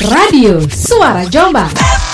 Radio Suara Jombang.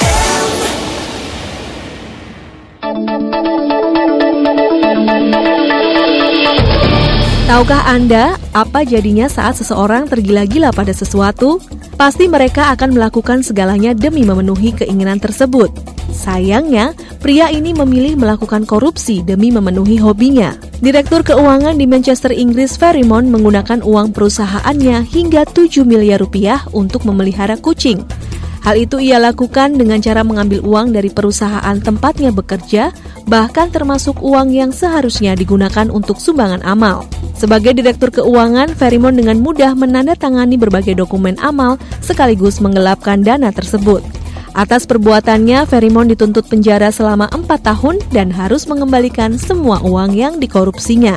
Tahukah Anda apa jadinya saat seseorang tergila-gila pada sesuatu? Pasti mereka akan melakukan segalanya demi memenuhi keinginan tersebut. Sayangnya, pria ini memilih melakukan korupsi demi memenuhi hobinya. Direktur keuangan di Manchester, Inggris, Ferrymount menggunakan uang perusahaannya hingga 7 miliar rupiah untuk memelihara kucing. Hal itu ia lakukan dengan cara mengambil uang dari perusahaan tempatnya bekerja, bahkan termasuk uang yang seharusnya digunakan untuk sumbangan amal. Sebagai direktur keuangan, Ferrymount dengan mudah menandatangani berbagai dokumen amal sekaligus menggelapkan dana tersebut. Atas perbuatannya, Ferrymount dituntut penjara selama 4 tahun dan harus mengembalikan semua uang yang dikorupsinya.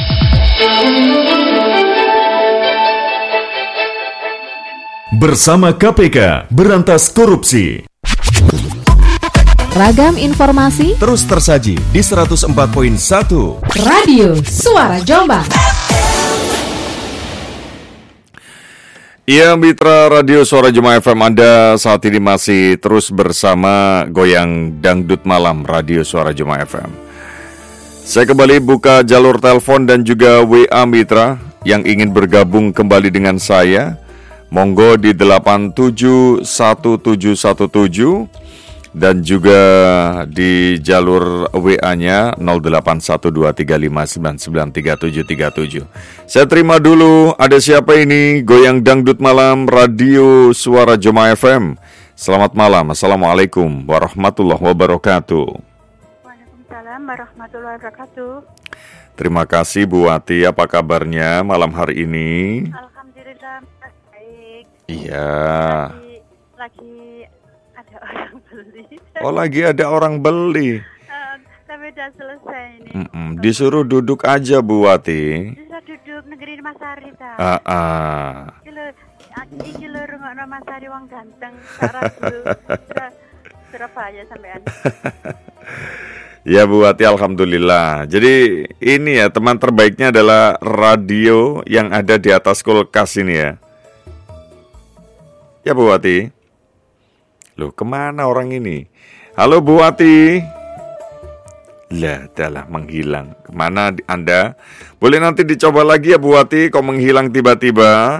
Bersama KPK, berantas korupsi. Ragam informasi Terus tersaji di 104.1 Radio Suara Jombang. Iya, mitra Radio Suara Jombang FM, Anda saat ini masih terus bersama Goyang Dangdut Malam Radio Suara Jombang FM. Saya kembali buka jalur telepon dan juga WA mitra yang ingin bergabung kembali dengan saya. Monggo di 871717 dan juga di jalur WA-nya 081235993737. Saya terima dulu, ada siapa ini? Goyang Dangdut Malam Radio Suara Jombang FM. Selamat malam, Assalamualaikum warahmatullahi wabarakatuh. Waalaikumsalam warahmatullahi wabarakatuh. Terima kasih Bu Wati, apa kabarnya malam hari ini? Alhamdulillah baik. Iya. Lagi ada orang beli. Oh, lagi ada orang beli. Tapi udah selesai ini. Disuruh duduk aja Bu Wati. Bisa duduk negeri Mas Ari ta. Iki lho rungokno Mas Ari wong ganteng, Surabaya sampean. Ya Bu Wati, alhamdulillah. Jadi ini ya, teman terbaiknya adalah radio yang ada di atas kulkas ini ya. Ya Bu Wati. Loh, kemana orang ini? Halo Bu Wati. Lah, adalah menghilang. Kemana Anda? Boleh nanti dicoba lagi ya Bu Wati, kok menghilang tiba-tiba.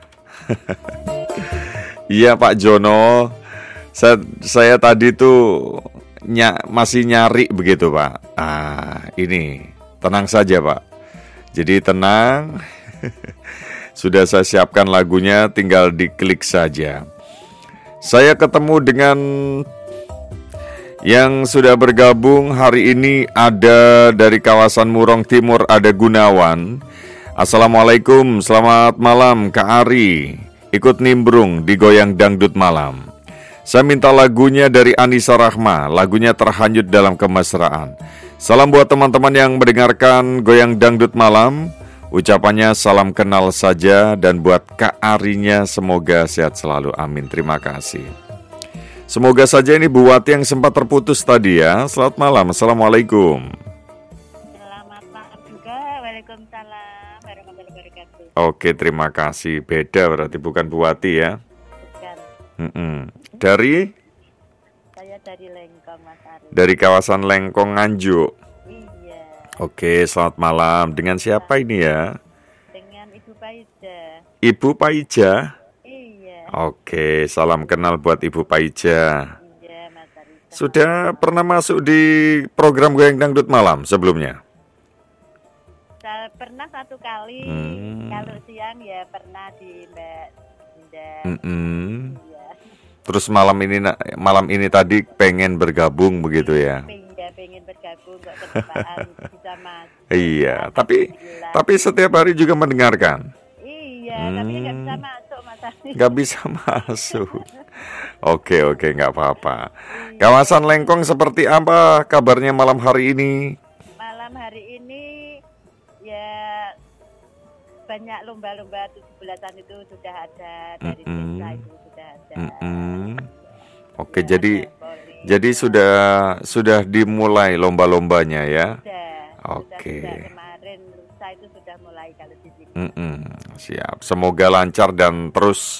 Iya Pak Jono. Saya tadi tuh masih nyari begitu Pak. Ini tenang saja Pak. Jadi tenang. Sudah saya siapkan lagunya, tinggal diklik saja. Saya ketemu dengan yang sudah bergabung hari ini, ada dari kawasan Murong Timur, ada Gunawan. Assalamualaikum, selamat malam Kak Ari. Ikut nimbrung di Goyang Dangdut Malam. Saya minta lagunya dari Anissa Rahma, lagunya Terhanyut Dalam Kemesraan. Salam buat teman-teman yang mendengarkan Goyang Dangdut Malam. Ucapannya salam kenal saja, dan buat Kak Arinya semoga sehat selalu, amin. Terima kasih. Semoga saja ini Bu Wati yang sempat terputus tadi ya. Selamat malam, Assalamualaikum. Selamat malam juga, Waalaikumsalam warahmatullahi wabarakatuh. Oke, terima kasih. Beda berarti, bukan Bu Wati ya. Bukan. Dari? Saya dari Lengkong Mas Ari. Dari kawasan Lengkong Nganjuk. Iya. Oke, selamat malam. Dengan siapa ini ya? Dengan Ibu Paida. Ibu Paija? Iya. Oke, salam kenal buat Ibu Paija. Iya, Mas Ari. Sudah pernah masuk di program Goyang Dangdut Malam sebelumnya? Saya pernah satu kali. Kalau siang ya pernah di Mbak Dinda. Iya. Terus malam ini tadi pengen bergabung begitu ya? Pengen bergabung, kok ketepaan bisa masuk. Iya, tapi setiap hari juga mendengarkan. Iya, tapi nggak bisa masuk Mas Ari. Nggak bisa masuk. Oke, nggak apa-apa. Kawasan Lengkong seperti apa kabarnya malam hari ini? Malam hari ini ya banyak lomba-lomba 17-an itu sudah ada, dari desa itu sudah ada. Oke, jadi sudah dimulai lomba-lombanya ya? Oke. Sudah kemarin lusa itu sudah mulai kalau di sini. Siap. Semoga lancar dan terus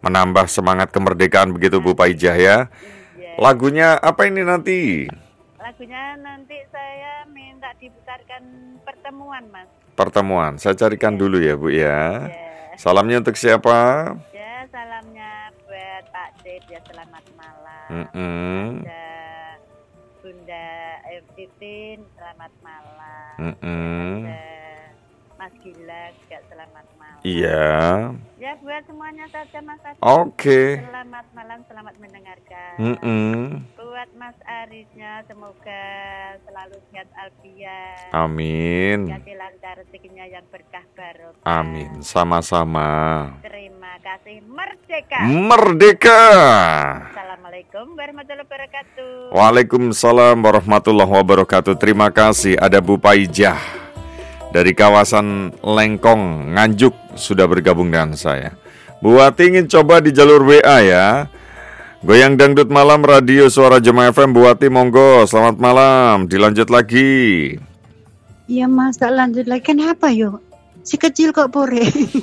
menambah semangat kemerdekaan begitu Bu Paijah ya. Iya. Lagunya apa ini nanti? Lagunya nanti saya minta diputarkan Pertemuan, Mas. Pertemuan, saya carikan dulu ya Bu ya. Ya. Salamnya untuk siapa? Ya, salamnya buat Pak Ded ya, selamat malam. Ada Bunda Titin, selamat malam. Ada Mas Gilang juga selamat malam. Iya. Ya, buat semuanya saja Mas Adi. Oke. Selamat malam, selamat mendengarkan. Buat Mas Arisnya, semoga selalu sehat alfiat. Amin. Kasih lancar rezekinya yang berkah barokah. Amin. Sama-sama. Terima kasih. Merdeka. Merdeka. Assalamualaikum warahmatullahi wabarakatuh. Waalaikumsalam warahmatullahi wabarakatuh. Terima kasih. Ada Bu Paijah dari kawasan Lengkong, Nganjuk sudah bergabung dengan saya. Bu Wati ingin coba di jalur WA ya. Goyang Dangdut Malam Radio Suara Jemaah FM. Bu Wati monggo, selamat malam. Dilanjut lagi. Iya Mas, tak lanjut lagi. Kenapa yuk? Si kecil kok pore.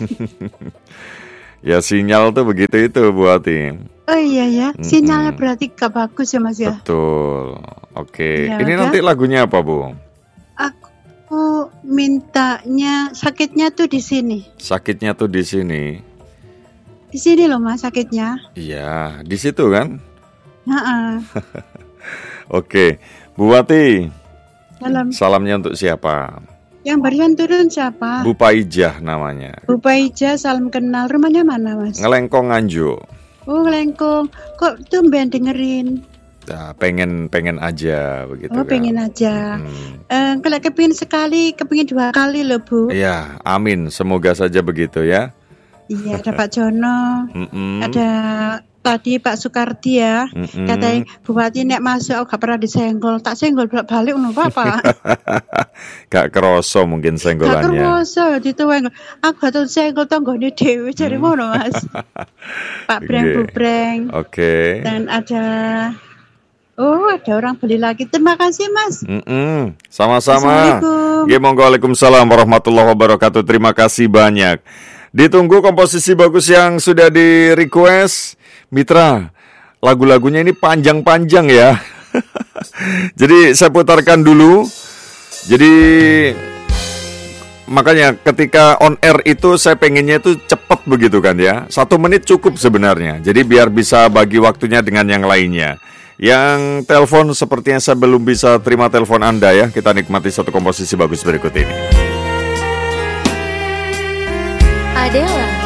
Ya sinyal tuh begitu itu Bu Wati. Oh iya ya, sinyalnya berarti gak bagus ya Mas ya. Betul. Oke. Ya, ini udah. nanti lagunya apa Bu? Aku mintanya sakitnya tuh di sini. Sakitnya tuh di sini. Di sini loh Mas sakitnya. Iya, di situ kan? Heeh. Oke. Bu Wati, Dalam salamnya untuk siapa? yang barusan turun siapa? Bu Paijah namanya. Bu Paijah, salam kenal. Rumahnya mana Mas? Ngelengkong Nganjuk. Oh Lengkong. Kok tumben dengerin? Nah, pengen aja begitu Oh kan. pengen aja. Kalau kepingin sekali, kepingin 2 kali loh Bu. Iya, amin. Semoga saja begitu ya. Iya, ada Pak Jono, ada tadi Pak Sukardi ya. Katanya Bu Wati nek masuk aku gak pernah disenggol, tak senggol balik ngono apa? Gak keroso mungkin Gak senggolannya. kerasa dituweng. Aku gak tau senggol tanggane dhewe jare ngono Mas. Pak Breng Oke. Bu Breng. Oke. Dan ada ada orang beli lagi. Terima kasih Mas. Sama-sama. Assalamualaikum. Waalaikumsalam warahmatullahi wabarakatuh. Terima kasih banyak. Ditunggu komposisi bagus yang sudah di request. Mitra, lagu-lagunya ini panjang-panjang ya. Jadi saya putarkan dulu. Jadi makanya ketika on air itu saya pengennya itu cepat begitu kan ya. 1 menit cukup sebenarnya. Jadi biar bisa bagi waktunya dengan yang lainnya. Yang telepon sepertinya saya belum bisa terima telepon Anda ya. Kita nikmati satu komposisi bagus berikut ini. Adela